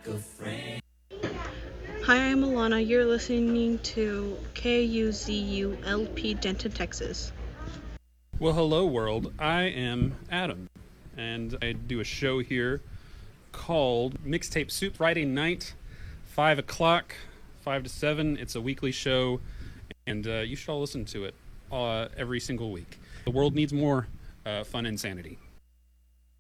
Hi, I'm Alana. You're listening to KUZU-LP Denton, Texas. Well, hello, world. I am Adam, and I do a show here called Mixtape Soup Friday night, 5 o'clock, 5 to 7. It's a weekly show, and you should all listen to it every single week. The world needs more fun and sanity.